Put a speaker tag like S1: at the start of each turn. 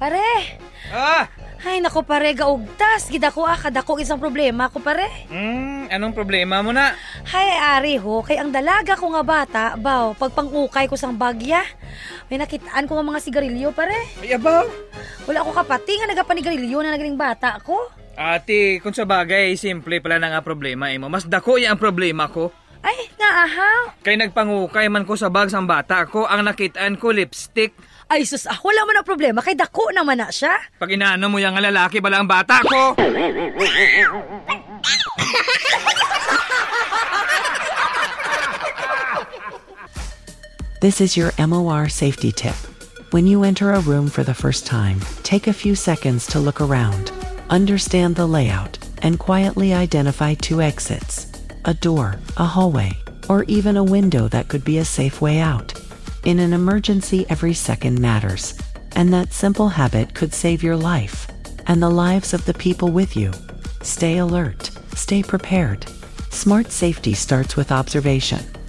S1: Pare!
S2: Ah!
S1: Ay, naku pare, gaugtas. Gidako kadako isang problema ko pare.
S2: Anong problema mo na?
S1: Hay, ari ho, kay ang dalaga ko nga bata, baw, pagpangukay ko sang bagya. May nakitaan ko nga mga sigarilyo pare.
S2: Ay, abaw!
S1: Wala ako kapati nga nagapanigarilyo na nagaling bata ko.
S2: Ate, kung sa bagay, simple pala na nga problema mo. Mas dako ang problema ko.
S1: Ay, nga ahaw.
S2: Kay nagpangukay man ko sa bag sang bata ko, ang nakitaan ko lipstick.
S1: Ay, sus, wala man ang problema, kay dako naman na siya.
S2: Pag inaano mo yung lalaki pala ang bata ko.
S3: This is your MOR safety tip. When you enter a room for the first time, take a few seconds to look around, understand the layout, and quietly identify 2 exits. A door, a hallway, or even a window that could be a safe way out. In an emergency, every second matters, and that simple habit could save your life and the lives of the people with you. Stay alert, stay prepared. Smart safety starts with observation.